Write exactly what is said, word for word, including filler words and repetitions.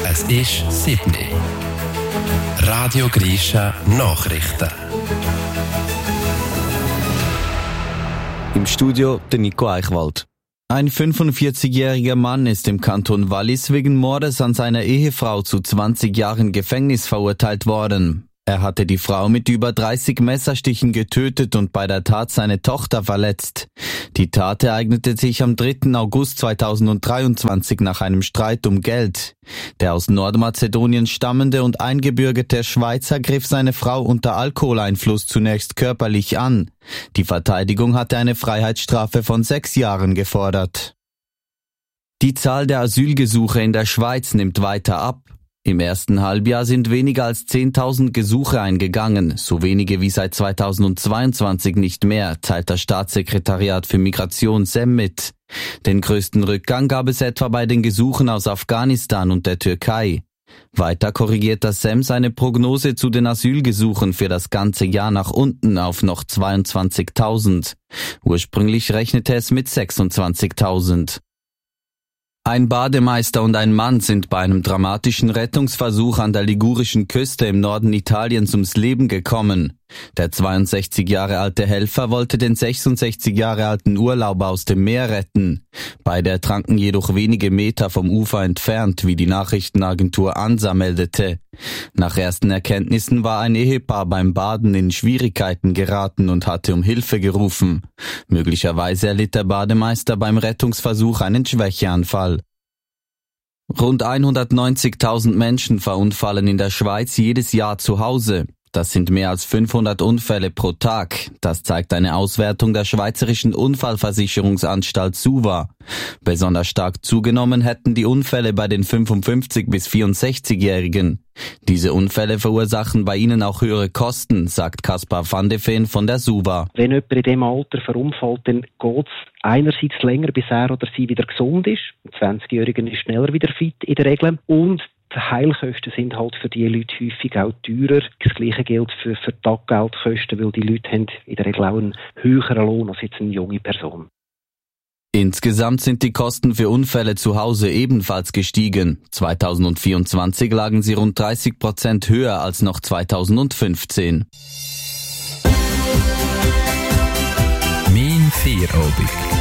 Es ist sieben Uhr. Radio Grisha Nachrichten. Im Studio der Nico Eichwald. Ein fünfundvierzigjähriger Mann ist im Kanton Wallis wegen Mordes an seiner Ehefrau zu zwanzig Jahren Gefängnis verurteilt worden. Er hatte die Frau mit über dreißig Messerstichen getötet und bei der Tat seine Tochter verletzt. Die Tat ereignete sich am dritten August zweitausenddreiundzwanzig nach einem Streit um Geld. Der aus Nordmazedonien stammende und eingebürgerte Schweizer griff seine Frau unter Alkoholeinfluss zunächst körperlich an. Die Verteidigung hatte eine Freiheitsstrafe von sechs Jahren gefordert. Die Zahl der Asylgesuche in der Schweiz nimmt weiter ab. Im ersten Halbjahr sind weniger als zehntausend Gesuche eingegangen, so wenige wie seit zweitausendzweiundzwanzig nicht mehr, teilt das Staatssekretariat für Migration S E M mit. Den größten Rückgang gab es etwa bei den Gesuchen aus Afghanistan und der Türkei. Weiter korrigiert das S E M seine Prognose zu den Asylgesuchen für das ganze Jahr nach unten auf noch zweiundzwanzigtausend. Ursprünglich rechnete es mit sechsundzwanzigtausend. Ein Bademeister und ein Mann sind bei einem dramatischen Rettungsversuch an der ligurischen Küste im Norden Italiens ums Leben gekommen. Der zweiundsechzig Jahre alte Helfer wollte den sechsundsechzig Jahre alten Urlauber aus dem Meer retten. Beide ertranken jedoch wenige Meter vom Ufer entfernt, wie die Nachrichtenagentur ANSA meldete. Nach ersten Erkenntnissen war ein Ehepaar beim Baden in Schwierigkeiten geraten und hatte um Hilfe gerufen. Möglicherweise erlitt der Bademeister beim Rettungsversuch einen Schwächeanfall. Rund hundertneunzigtausend Menschen verunfallen in der Schweiz jedes Jahr zu Hause. Das sind mehr als fünfhundert Unfälle pro Tag. Das zeigt eine Auswertung der Schweizerischen Unfallversicherungsanstalt SUVA. Besonders stark zugenommen hätten die Unfälle bei den fünfundfünfzig- bis vierundsechzigjährigen. Diese Unfälle verursachen bei ihnen auch höhere Kosten, sagt Kaspar van de Veen von der SUVA. Wenn jemand in diesem Alter verunfallt, dann geht es einerseits länger, bis er oder sie wieder gesund ist. Ein zwanzigjähriger ist schneller wieder fit in der Regel. Und die Heilkosten sind halt für die Leute häufig auch teurer. Das Gleiche gilt für, für die Taggeldkosten, weil die Leute haben in der Regel auch einen höheren Lohn als jetzt eine junge Person. Insgesamt sind die Kosten für Unfälle zu Hause ebenfalls gestiegen. zweitausendvierundzwanzig lagen sie rund dreißig Prozent höher als noch zweitausendfünfzehn. Mein Feierabend.